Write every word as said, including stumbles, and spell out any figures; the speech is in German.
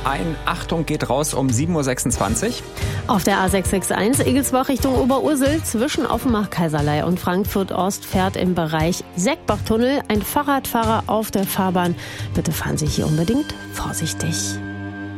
ein Achtung geht raus um sieben Uhr sechsundzwanzig. Auf der A sechs sechs eins Egelsbach Richtung Oberursel zwischen Offenbach, Kaiserlei und Frankfurt Ost fährt im Bereich Seckbachtunnel ein Fahrradfahrer auf der Fahrbahn. Bitte fahren Sie hier unbedingt vorsichtig.